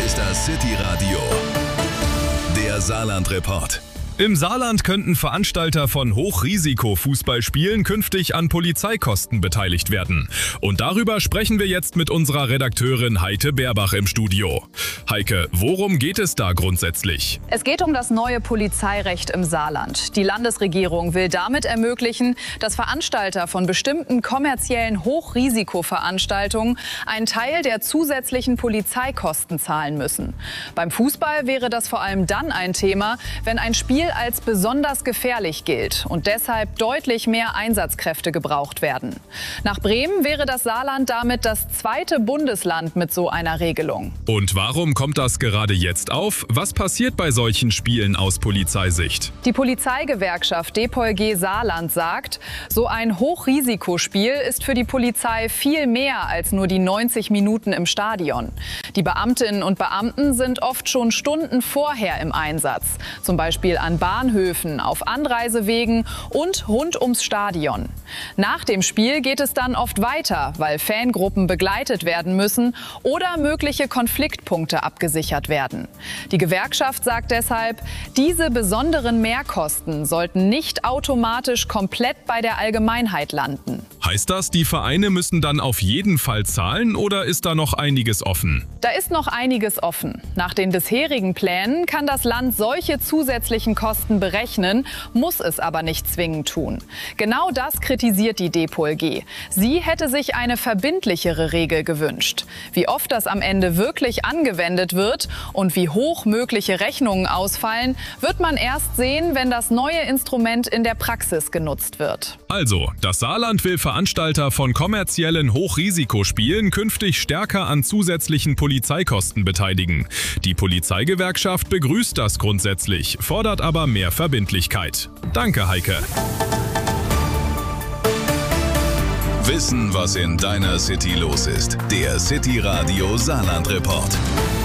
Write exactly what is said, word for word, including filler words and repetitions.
ist das City Radio, der Saarland-Report. Im Saarland könnten Veranstalter von Hochrisiko-Fußballspielen künftig an Polizeikosten beteiligt werden. Und darüber sprechen wir jetzt mit unserer Redakteurin Heike Berbach im Studio. Heike, worum geht es da grundsätzlich? Es geht um das neue Polizeirecht im Saarland. Die Landesregierung will damit ermöglichen, dass Veranstalter von bestimmten kommerziellen Hochrisikoveranstaltungen einen Teil der zusätzlichen Polizeikosten zahlen müssen. Beim Fußball wäre das vor allem dann ein Thema, wenn ein Spiel als besonders gefährlich gilt und deshalb deutlich mehr Einsatzkräfte gebraucht werden. Nach Bremen wäre das Saarland damit das zweite Bundesland mit so einer Regelung. Und warum kommt das gerade jetzt auf? Was passiert bei solchen Spielen aus Polizeisicht? Die Polizeigewerkschaft D P O L G Saarland sagt, so ein Hochrisikospiel ist für die Polizei viel mehr als nur die neunzig Minuten im Stadion. Die Beamtinnen und Beamten sind oft schon Stunden vorher im Einsatz, zum Beispiel an Bahnhöfen, auf Anreisewegen und rund ums Stadion. Nach dem Spiel geht es dann oft weiter, weil Fangruppen begleitet werden müssen oder mögliche Konfliktpunkte abgesichert werden. Die Gewerkschaft sagt deshalb, diese besonderen Mehrkosten sollten nicht automatisch komplett bei der Allgemeinheit landen. Heißt das, die Vereine müssen dann auf jeden Fall zahlen oder ist da noch einiges offen? Da ist noch einiges offen. Nach den bisherigen Plänen kann das Land solche zusätzlichen Kosten berechnen, muss es aber nicht zwingend tun. Genau das kritisiert die D P O L G. Sie hätte sich eine verbindlichere Regel gewünscht. Wie oft das am Ende wirklich angewendet wird und wie hoch mögliche Rechnungen ausfallen, wird man erst sehen, wenn das neue Instrument in der Praxis genutzt wird. Also, das Saarland will Veranstalter von kommerziellen Hochrisikospielen künftig stärker an zusätzlichen Polizeikosten beteiligen. Die Polizeigewerkschaft begrüßt das grundsätzlich, fordert aber mehr Verbindlichkeit. Danke, Heike. Wissen, was in deiner City los ist. Der City Radio Saarland-Report.